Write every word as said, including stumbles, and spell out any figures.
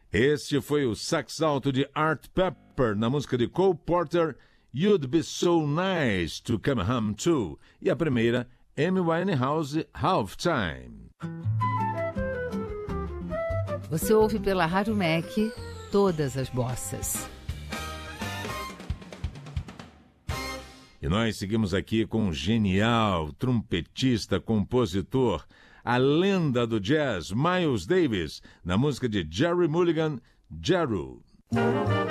Este foi o sax alto de Art Pepper na música de Cole Porter, You'd Be So Nice to Come Home To. E a primeira, Amy Winehouse, Halftime. Você ouve pela Rádio M E C todas as bossas. E nós seguimos aqui com um genial trompetista, compositor, a lenda do jazz, Miles Davis, na música de Jerry Mulligan, Jeru.